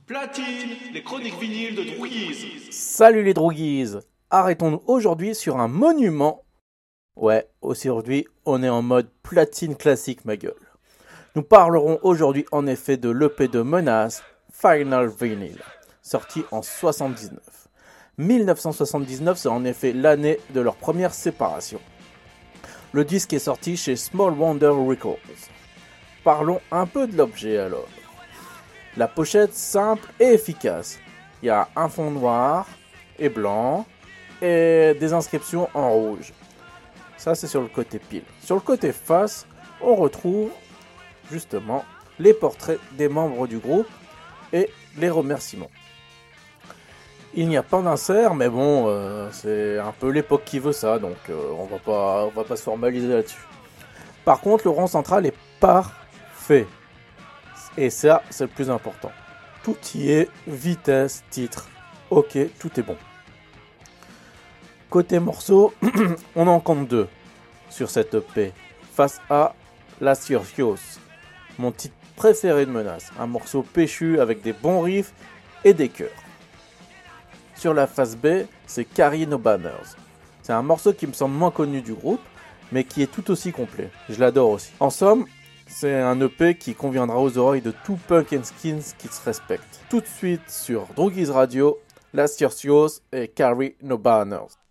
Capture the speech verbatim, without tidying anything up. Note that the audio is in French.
Platine, les chroniques vinyles de Drouguise. Salut les Drouguises. Arrêtons-nous aujourd'hui sur un monument. Ouais, aujourd'hui, on est en mode platine classique, ma gueule. Nous parlerons aujourd'hui en effet de l'E P de Menace, Final Vinyl, sorti en soixante-dix-neuf. dix-neuf cent soixante-dix-neuf, c'est en effet l'année de leur première séparation. Le disque est sorti chez Small Wonder Records. Parlons un peu de l'objet alors. La pochette simple et efficace. Il y a un fond noir et blanc et des inscriptions en rouge. Ça, c'est sur le côté pile. Sur le côté face, on retrouve justement les portraits des membres du groupe et les remerciements. Il n'y a pas d'insert, mais bon, euh, c'est un peu l'époque qui veut ça, donc euh, on va pas, on va pas se formaliser là-dessus. Par contre, le rang central est parfait. Et ça, c'est le plus important. Tout y est, vitesse, titre, ok, tout est bon. Côté morceaux, on en compte deux sur cette E P. Face A, La Curios, mon titre préféré de Menace. Un morceau péchu avec des bons riffs et des chœurs. Sur la face B, c'est Carry No Banners. C'est un morceau qui me semble moins connu du groupe, mais qui est tout aussi complet. Je l'adore aussi. En somme, c'est un E P qui conviendra aux oreilles de tout punk and skins qui se respecte. Tout de suite sur Drouguise Radio, La Curios et Carry No Banners.